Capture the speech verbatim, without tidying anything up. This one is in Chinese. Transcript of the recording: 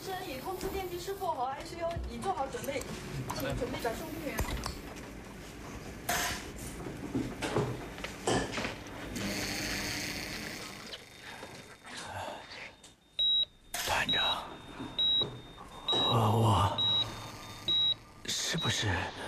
生已通知电梯师傅和 I C U 已做好准备，请准备转送病人。 团长，我我是不是